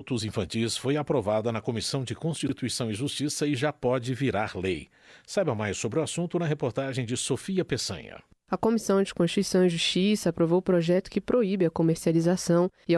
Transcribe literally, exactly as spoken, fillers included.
produtos infantis foi aprovada na Comissão de Constituição e Justiça e já pode virar lei. Saiba mais sobre o assunto na reportagem de Sofia Peçanha. A Comissão de Constituição e Justiça aprovou o projeto que proíbe a comercialização e